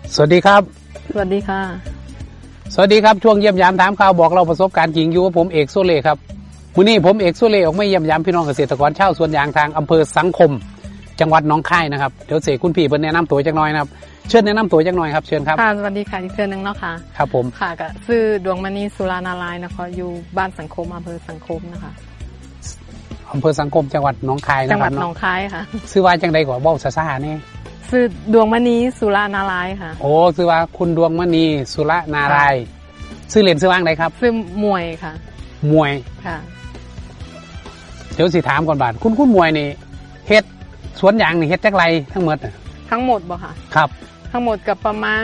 สวัสดีครับสวัสดีค่ะสวัสดีครับช่วงเยี่ยมยามถามข่าวบอกเราประสบการณ์จริงอยู่กับผมเอกโซเล่ครับมื้อนี้ผมเอกโซเล่ออกมาเยี่ยมยามพี่น้องเกษตรกรชาวสวนยางทางอำเภอสังคมจังหวัดหนองคายนะครับเดี๋ยวเสกคุณพี่เพิ่นแนะนำตัวจักหน่อยนะครับเชิญแนะนำตัวจักหน่อยครับเชิญครับค่ะสวัสดีค่ะอีกเทื่อนึงเนาะค่ะครับผมค่ะก็ชื่อดวงมณีสุรานารายณ์นะคะอยู่บ้านสังคมอำเภอสังคมนะคะอำเภอสังคมจังหวัดหนองคายนะครับจังหวัดหนองคายค่ะชื่อว่าจังใดกว่าเว้าซ่าๆนี่ชื่อดวงมณีสุรานารายณ์ค่ะโอ้ชื่อว่าคุณดวงมณีสุรนารายณ์ชื่อเล่นชื่อว่างใดครับชื่อมวยค่ะมวยค่ะเดี๋ยวสิถามก่อนบาดคุณมวยนี่เฮ็ดสวนยางนี่เฮ็ดจักไรทั้งหมดทั้งหมดบ่ค่ะครับทั้งหมดกับประมาณ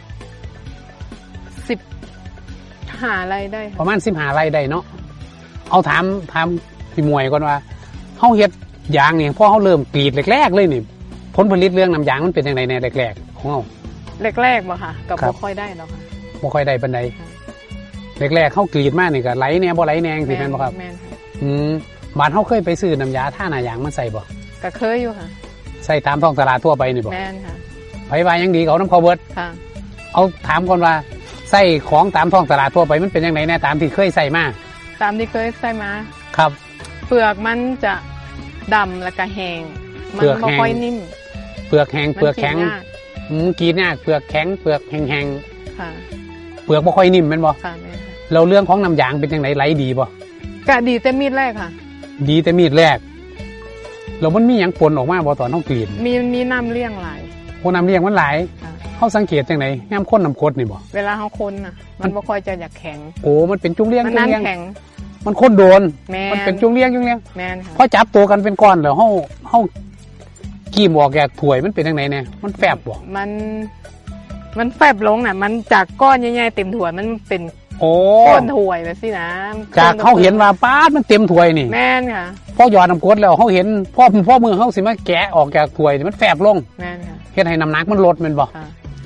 15 ไร่ได้ประมาณ15 ไร่ได้เนาะเอาถามพี่มวยก่อนว่าเฮาเฮ็ดยางนี่พอเฮาเริ่มกรีดแรกๆเลยนี่ผลผลิตเรื่องน้ำยางมันเป็นจังไดแน่แรกๆของเฮาแรกๆบ่ค่ะก็บ่ค่อยได้ดอกค่ะบ่ค่อยได้ปานใดแรกๆเฮากรีดมานี่ก็ไหลแน่บ่ไหลแน่สิแม่นบ่ครับแม่นค่ะบ้านเฮาเคยไปซื้อน้ำยาท่าหน้ายางมาใส่บ่ก็เคยอยู่ค่ะใส่ตามท้องตลาดทั่วไปนี่บ่แม่นค่ะไผว่ายังดีเขาน้ำเขาเบิดค่ะเอาถามก่อนว่าใส่ของตามท้องตลาดทั่วไปมันเป็นจังไดแน่ตามที่เคยใส่มาตามที่เคยใส่มาครับเปลือกมันจะดำแล้วก็แห้งมันบ่ค่อยนิ่มเปลือกแห้งเปลือกแข็งกรีดยากเปลือกแข็งเปลือกแห้งๆค่ะเปลือกบ่ค่อยนิ่มแม่นบ่ค่ะแม่นแล้วเรื่องของน้ำยางเป็นจังไดไหลดีบ่ก็ดีแต่มีดแรกค่ะดีแต่มีดแรกแล้วมันมีหยังปนออกมาบ่ตอนเฮากรีดมีน้ำเลี้ยงหลายโอ้น้ำเลี้ยงมันหลายเฮาสังเกตจังไดยามคนน้ำคดนี่บ่เวลาเฮาคนน่ะมันบ่ค่อยจะอยากแข็งโอ้มันเป็นจุ้งเลี้ยงมันน้ำแข็งมันคนโดนมันเป็นจุ้งเลี้ยงแม่นค่ะพอจับตัวกันเป็นก้อนแล้วเฮากีบออกแกกถ้วยมันเป็นจังไดแน่มันแฟบบ่มันแฟบลงน่ะมันจากก้อนใหญ่ๆเต็มถ้วยมันเป็นโอ้ก้อนถ้วยแบบสินะจากเขาเห็นว่าป๊าดมันเต็มถ้วยนี่แม่นค่ะพอหยอดน้ำกรดแล้วเขาเห็นพ่อมือเขาสิมาแกะออกจากถ้วยมันแฟบลงแม่นค่ะเฮ็ดให้น้ำหนักมันลดแม่นบ่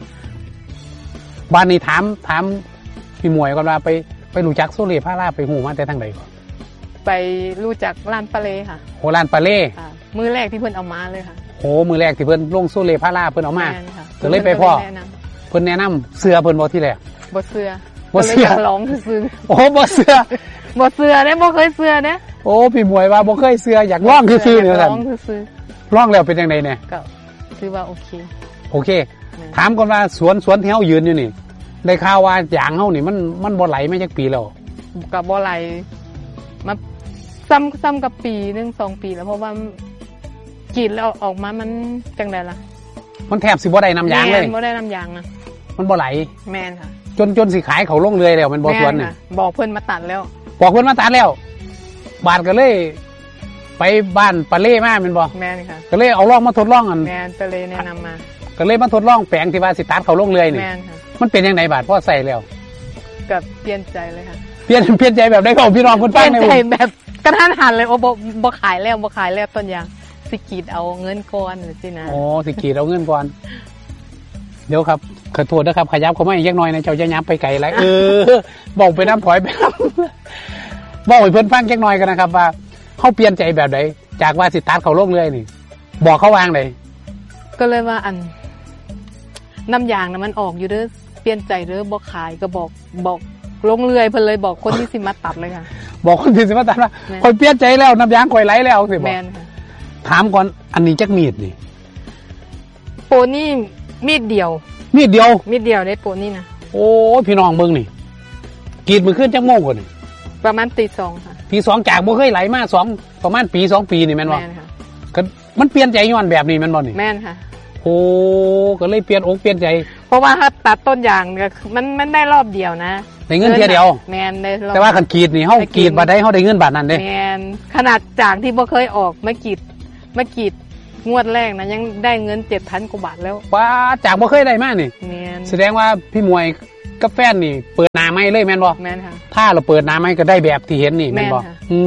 บ้านนี้ถามพี่มวยก่อนว่าไปรู้จักโซเล่พาราไปหูมาแต่ทางใดก่อนไปรู้จักร้านปาเล่ค่ะโหร้านปาเล่มือแรกที่เพิ่นเอามาเลยค่ะโหมือแรกที่เพิ่นลงโซเล่พาราเพิ่นเอามาก็เลยไปพ่อเพิ่นแนะนำเสื้อเพิ่นบ่ที่แรกบ่เสื้อร้องซื่อโอ้บ่เสื้อเด้บ่เคยเสื้อเด้โอ้พี่มวยว่าบ่เคยเสื้ออยากลองซื่อๆเนี่ยท่านลองซื่อลองแล้วเป็นจังได๋เนี่ยก็ถือว่าโอเคถามก่อนว่าสวนที่เฮายืนอยู่นี่ได้ข่าวว่ายางเฮานี่มันบ่ไหลมาจักปีแล้วก็บ่ไหลมาซ้ำกับปีนึง2 ปีแล้วเพราะว่ากินแล้วออกมามันจังได๋ล่ะมันแทบสิบ่ได้น้ำยางเลยบ่ได้น้ำยางนะมันบ่ไหลแม่นค่ะจนสิขายเขาลงเลยแล้วมันบ่สวนเนี่ยบอกเพิ่นมาตัดแล้วบาดก็เลยไปบ้านปาเล่มาแม่นบ่แม่นค่ะก็เลยเอาลองมาทดลองกันแม่นปาเล่แนะนำมาก็เลยมาทดลองแปลงที่ว่าสิตัดเขาลงเลยนี่แม่นค่ะมันเป็นจังไดบาดพอใส่แล้วก็เปลี่ยนใจเลยค่ะเปลี่ยนใจแบบได้ของพี่น้องคนฟังในใจแบบกระทันหันเลยโอ้บ่ขายแล้วต้นยางสิกีดเอาเงินก่อนจังซี่นะอ๋อสิกีดเอาเงินก่อนเดี๋ยวครับขอโทษนะครับขยับเข้ามาอีกจักหน่อยนะเจ้าจะยับไปไกลหลายบอกไปน้ำถอยไปบอกให้เพิ่นฟังจักหน่อยกันนะครับว่าเฮาเปลี่ยนใจแบบใดจากว่าสิตัดเขาลงเลยนี่บอกเขาวางได้ก็เลยว่าน้ำยางน่ะมันออกอยู่เด้อเปลี่ยนใจเด้อบ่ขายก็บอกลงเรื่อยเพิ่นเลยบอกคนที่สิมาตัดเลยค่ะบอกคนที่สิมาตัดว่าข่อยเปลี่ยนใจแล้วน้ำยางข่อยไหลแล้วสิบอกแม่นค่ะถามก่อนอันนี้จักมีดนี่โปนี่มีดเดียวได้โปนี่นะโอ้พี่น้องเบิ่งนี่กรีดมื้อคืนจักโมงก่อนนี่ประมาณตี 2ค่ะตี 2จากบ่เคยไหลมา2ประมาณปี2ปีนี่แม่นบ่แม่นค่ะก็มันเปลี่ยนใจย้อนแบบนี้แม่นบ่นี่แม่นค่ะโอ้ก็เลยเปลี่ยนอกเปลี่ยนใจเพราะว่าถ้าตัดต้นยางก็มันได้รอบเดียวนะได้เงินเทียเดียวแม่นได้รอบแต่ว่าคันกรีดนี่เฮากรีดบ่ได้เฮาได้เงินบาทนั้นเด้แม่นขนาดจากที่บ่เคยออกมากรีดงวดแรกนะยังได้เงิน 7,000 กว่าบาทแล้วว้าจากบ่เคยได้มานี่แม่นแสดงว่าพี่มวยกับแฟนนี่เปิดหน้าใหม่เลยแม่นบ่แม่นค่ะถ้าเราเปิดหน้าใหม่ก็ได้แบบที่เห็นนี่แม่นบ่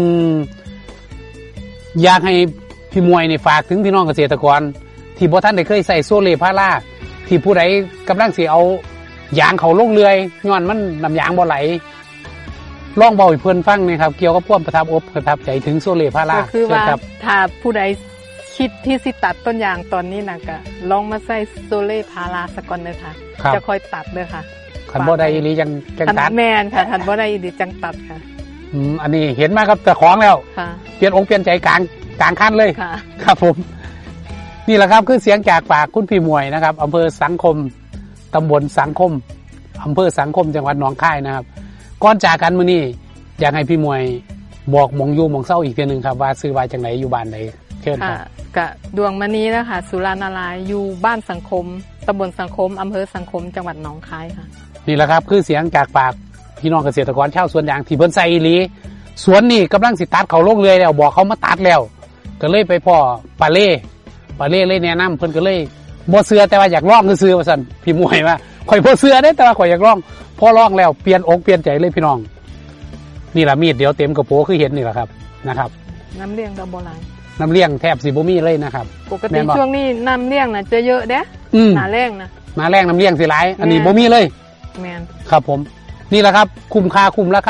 อยากให้พี่มวยนี่ฝากถึงพี่น้องเกษตรกรที่บ่ทันได้เคยใส่โซเล่พาราที่ผู้ใดกำลังสิเอายางเขาลงเลื่อยย้อนมันน้ำยางบ่ไหลลองเบาให้เพื่อนฟังนะครับเกี่ยวกับความประทับใจถึงโซเล่พาราคือว่าถ้าผู้ใดคิดคิดที่สิตัดต้นยางตอนนี้นะก็ลองมาใส่โซเล่พาราสก่อนเลยค่ะครับจะค่อยตัดเลยค่ะขันบ่ได้อีหลีจังทันตัดแมนค่ะทันบ่ได้ดีจังตัดค่ะอันนี้เห็นมากับแต่ของแล้วค่ะเปลี่ยนองค์เปลี่ยนใจกลางคันเลยค่ะครับผม นี่แหละครับคือเสียงจากปากคุณพี่มวยนะครับอำเภอสังคมตำบลสังคมอำเภอสังคมจังหวัดหนองคายนะครับก่อนจากกันมื้อนี้อยากให้พี่มวยบอกหมองอยู่หมองเศร้าอีกทีหนึ่งครับว่าซื้อไว้จังไหนอยู่บ้านไหนเชิญคค่ะรับกะดวงมณีนะคะสุรานารายณ์อยู่บ้านสังคมตำบลสังคมอำเภอสังคมจังหวัดหนองคายค่ะนี่แหละครับคือเสียงจากปากพี่น้องเกษตรกรชาวสวนยางที่เพิ่นใส่อีหลีสวนนี่กำลังสิตัดเขาลงเลยแล้วบอกเขามาตัดแล้ว ก็เลยไปพ่อปาเล่เลยแนะนำเพิ่นก็เลยบ่เชื่อแต่ว่าอยากลองซื้อว่าซั่นพี่มวยว่าข่อยบ่เชื่อเด้แต่ว่าข่อยอยากลองพอลองแล้วเปลี่ยนอกเปลี่ยนใจเลยพี่น้องนี่ล่ะมีดเดี๋ยวเต็มกระโปรงคือเห็นนี่แหละครับนะครับน้ำเลี้ยงดอกโบราณน้ำเลี้ยงแทบสิบ่มีเลยนะครับปกแม่ตินบ่ช่วงนี้น้ำเลี้ยงนะจะเยอะเด้ หนาแรงนะมาแรงน้ำเลี้ยงสิหลายอันนี้แม่บ่มีเลยแมนครับผม นี่แหละครับคุ้มค่าคุ้มราคา